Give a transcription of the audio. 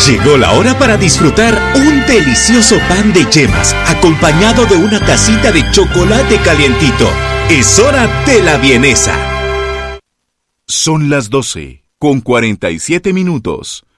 Llegó la hora para disfrutar un delicioso pan de yemas acompañado de una tacita de chocolate calientito. Es hora de la vienesa. Son las 12:47.